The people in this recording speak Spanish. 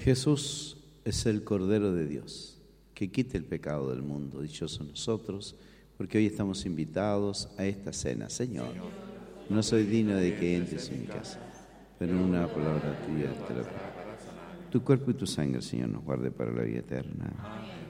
Jesús es el Cordero de Dios, que quita el pecado del mundo. Dichosos nosotros, porque hoy estamos invitados a esta cena. Señor, no soy digno de que entres en mi casa, pero en una palabra tuya te lo pido. Tu cuerpo y tu sangre, Señor, nos guarde para la vida eterna.